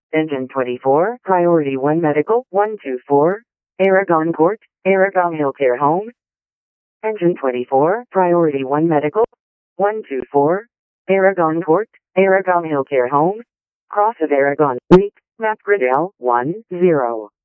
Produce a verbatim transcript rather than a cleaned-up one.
Engine twenty-four, Priority one Medical, one two four, Aragon Court, Aragon Hill Care Home. Engine twenty-four, Priority one Medical, one two four, Aragon Court, Aragon Hill Care Home. Cross of Aragon, Leak, Map Grid L, one, zero.